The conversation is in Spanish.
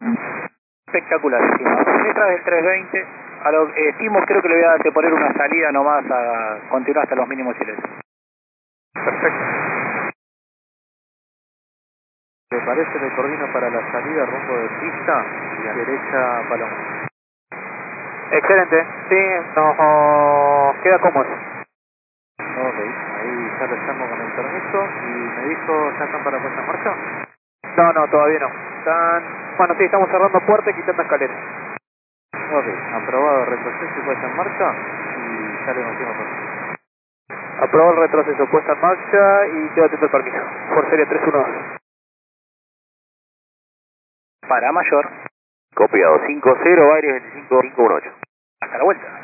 Espectacularísimo. Letras del 320. Estimo, creo que le voy a poner una salida nomás a continuar hasta los mínimos silencios. Perfecto. ¿Te parece? Le coordino para la salida rumbo de pista y a derecha Paloma. Excelente, sí, nos queda cómodo. Ok, ahí ya lo llamo con el permiso y me dijo, ¿ya están para puesta en marcha? No, todavía no. Bueno, sí, estamos cerrando puerta y quitando escaleras. Ok, aprobado retroceso y puesta en marcha y ya le confirmo todo. Aprobado el retroceso, puesta en marcha y quedo atento al permiso. Por serie 312. Para mayor. Copiado 50, aire 25, 518. Hasta la vuelta.